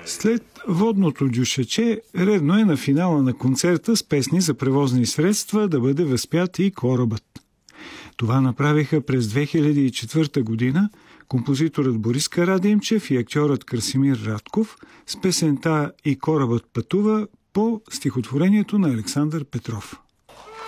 След водното дюшече, редно е на финала на концерта с песни за превозни средства да бъде възпят и корабът. Това направиха през 2004 година композиторът Борис Карадимчев и актьорът Красимир Радков с песента "И корабът пътува" по стихотворението на Александър Петров.